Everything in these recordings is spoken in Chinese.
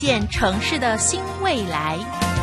建城市的新未来。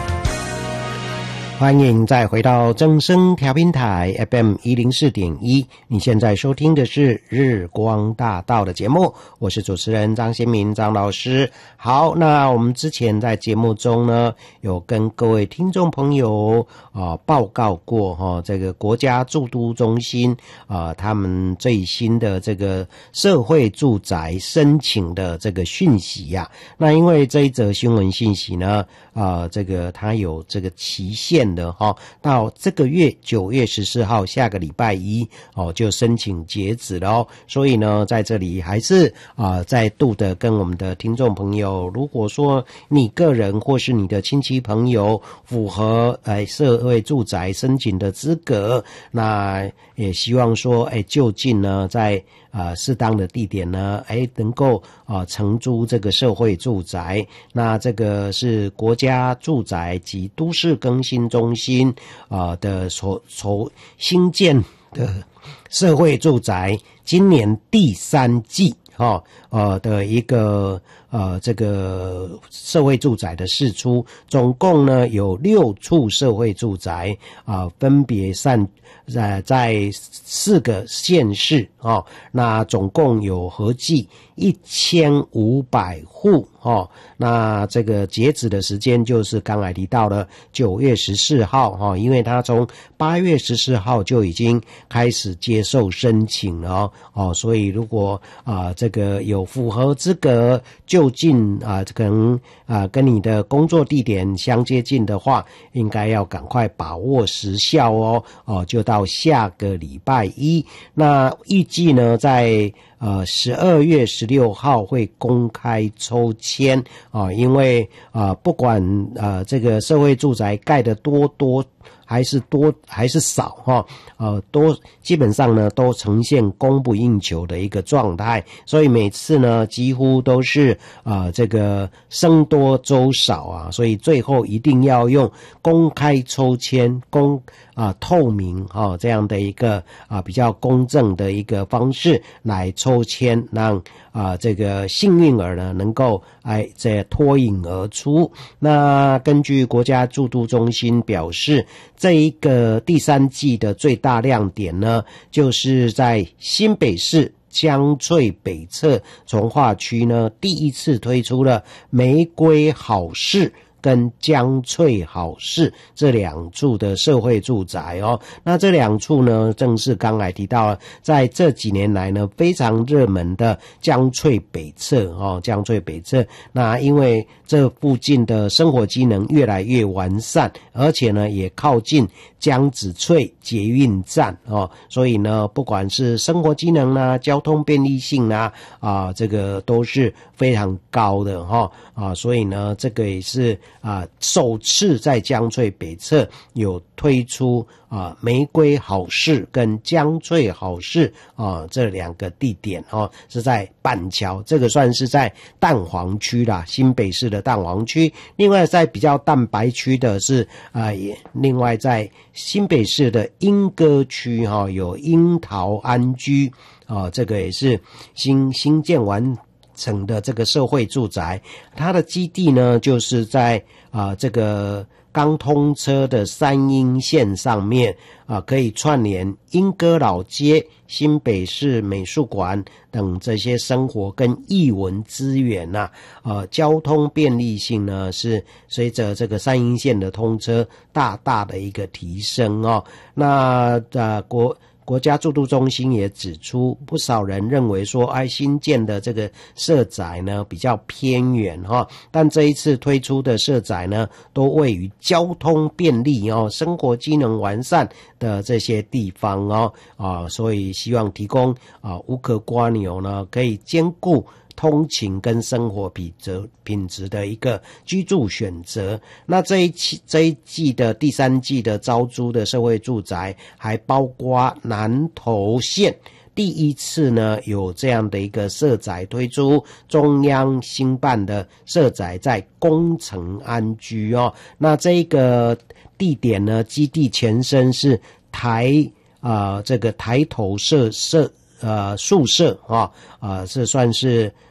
欢迎再回到正声调频台 FM104.1， 你现在收听的是日光大道的节目，我是主持人张先民张老师。好，那我们之前在节目中呢，有跟各位听众朋友报告过这个国家住都中心他们最新的这个社会住宅申请的这个讯息呀。那因为这一则新闻信息呢，这个它有这个期限的到这个月9月14号下个礼拜一就申请截止了所以呢在这里还是再度的跟我们的听众朋友，如果说你个人或是你的亲戚朋友符合社会住宅申请的资格，那也希望说就近呢在适当的地点呢能够承租这个社会住宅。那这个是国家住宅及都市更新中心的所新建的社会住宅今年第3季的一个这个社会住宅的释出，总共呢有6处社会住宅分别在4个县市那总共有合计1500户那这个截止的时间就是刚才提到了9月14号因为他从8月14号就已经开始接受申请了所以如果这个有符合资格就近可能跟你的工作地点相接近的话，应该要赶快把握时效就到下个礼拜一。那预计呢在12月16号会公开抽签因为不管这个社会住宅盖得多还是少基本上呢都呈现供不应求的一个状态，所以每次呢几乎都是这个僧多粥少所以最后一定要用公开抽签透明这样的一个比较公正的一个方式来抽签，让这个幸运儿呢能够这脱颖而出。那根据国家住都中心表示，这一个第3季的最大亮点呢，就是在新北市江翠北侧从化区呢，第一次推出了玫瑰好市跟江翠好市这2处的社会住宅那这2处呢正是刚才提到了在这几年来呢非常热门的江翠北侧江翠北侧。那因为这附近的生活机能越来越完善，而且呢也靠近江子翠捷运站所以呢不管是生活机能交通便利性这个都是非常高的所以呢这个也是首次在江翠北侧有推出玫瑰好市跟江翠好市这2个地点是在板桥，这个算是在蛋黄区啦，新北市的蛋黄区。另外在比较蛋白区的是另外在新北市的莺歌区有樱桃安居这个也是新建完成的这个社会住宅，它的基地呢就是在这个刚通车的三鶯线上面可以串联莺歌老街、新北市美术馆等这些生活跟艺文资源交通便利性呢是随着这个三鶯线的通车大大的一个提升那国家住都中心也指出，不少人认为说新建的这个社宅呢比较偏远但这一次推出的社宅呢都位于交通便利生活机能完善的这些地方所以希望提供无壳蝸牛呢可以兼顾通勤跟生活品质的一个居住选择。那这一季的第3季的招租的社会住宅还包括南投县第一次呢有这样的一个社宅推出，中央新办的社宅在宫城安居那这个地点呢基地前身是这个台头宿舍是算是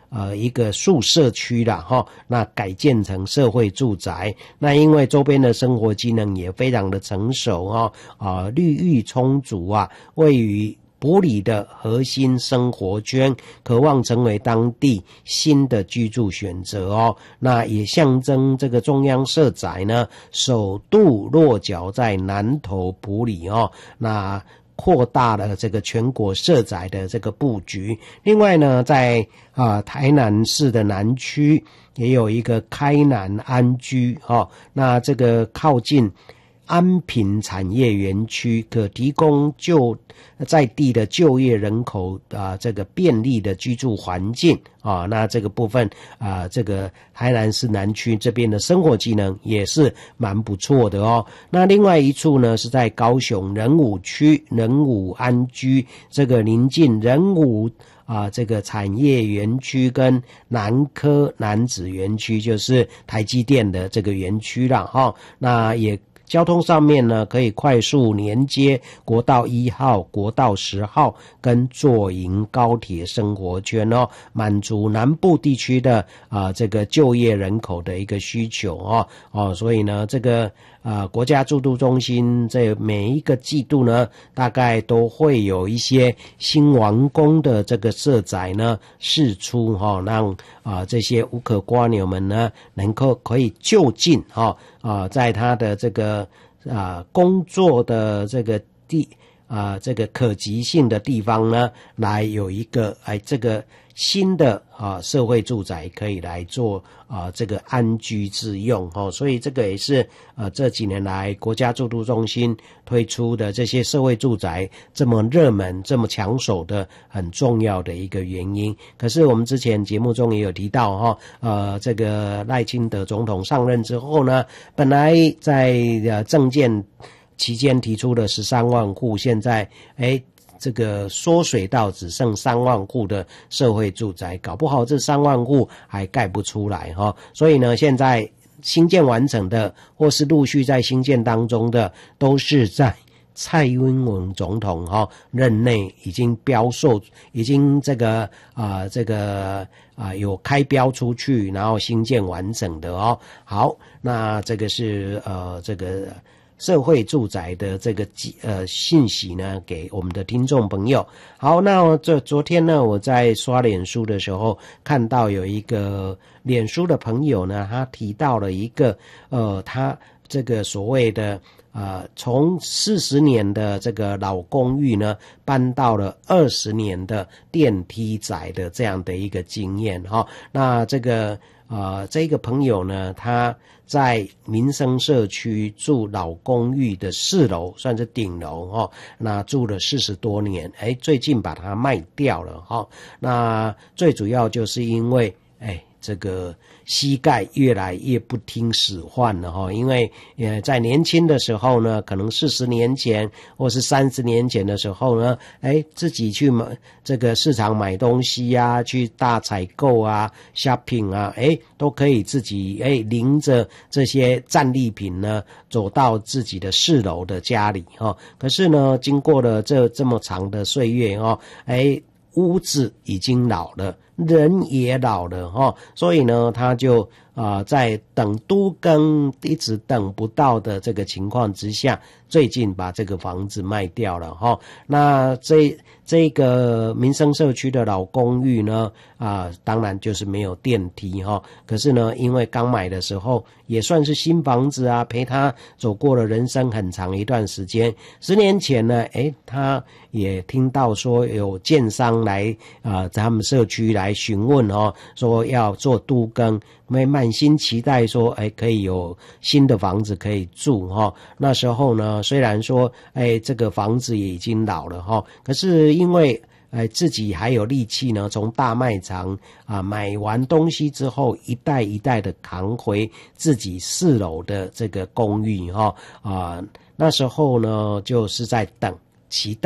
一个宿舍区啦齁，那改建成社会住宅。那因为周边的生活机能也非常的成熟绿育充足啊，位于埔里的核心生活圈，渴望成为当地新的居住选择那也象征这个中央社宅呢首度落脚在南投埔里那扩大了这个全国社宅的这个布局。另外呢，在台南市的南区也有一个开南安居那这个靠近安平产业园区，可提供在地的就业人口这个便利的居住环境那这个部分这个台南市南区这边的生活机能也是蛮不错的那另外一处呢是在高雄仁武区仁武安居，这个临近仁武这个产业园区跟南科南子园区，就是台积电的这个园区啦那也交通上面呢，可以快速连接国道1号、国道10号跟左营高铁生活圈满足南部地区的这个就业人口的一个需求所以呢，这个国家住都中心这每一个季度呢，大概都会有一些新完工的这个社宅呢释出让这些无壳蝸牛们呢可以就近在他的这个工作的这个这个可及性的地方呢，来有一个这个新的社会住宅可以来做这个安居之用所以这个也是这几年来国家住都中心推出的这些社会住宅这么热门这么抢手的很重要的一个原因。可是我们之前节目中也有提到这个赖清德总统上任之后呢，本来在政见期间提出了13万户，现在这个缩水到只剩3万户的社会住宅，搞不好这3万户还盖不出来所以呢，现在新建完成的或是陆续在新建当中的，都是在蔡英文总统任内已经标售，已经这个有开标出去，然后新建完整的好，那这个是这个社会住宅的这个信息呢，给我们的听众朋友。好，那昨天呢，我在刷脸书的时候看到有一个脸书的朋友呢，他提到了一个他这个所谓的从40年的这个老公寓呢，搬到了20年的电梯宅的这样的一个经验那这个朋友呢，他在民生社区住老公寓的4楼，算是顶楼那住了40多年，最近把它卖掉了那最主要就是因为这个膝盖越来越不听使唤了因为在年轻的时候呢，可能40年前或是30年前的时候呢，自己去这个市场买东西去大采购shopping都可以自己拎着这些战利品呢走到自己的4楼的家里可是呢，经过了这么长的岁月屋子已经老了，人也老了所以呢，他就在等都更一直等不到的这个情况之下，最近把这个房子卖掉了那这个民生社区的老公寓呢当然就是没有电梯可是呢，因为刚买的时候也算是新房子陪他走过了人生很长一段时间。10年前呢他也听到说有建商来在他们社区来询问说要做都更，满心期待说可以有新的房子可以住那时候呢，虽然说这个房子也已经老了可是因为自己还有力气呢，从大卖场买完东西之后，一袋一袋的扛回自己4楼的这个公寓那时候呢，就是在期待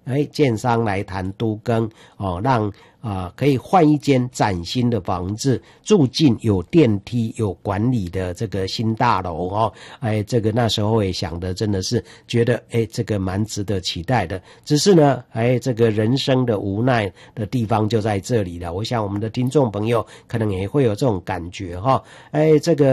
建商来谈都更让可以换一间崭新的房子，住进有电梯、有管理的这个新大楼这个那时候也想的真的是觉得这个蛮值得期待的。只是呢，这个人生的无奈的地方就在这里了。我想我们的听众朋友可能也会有这种感觉这个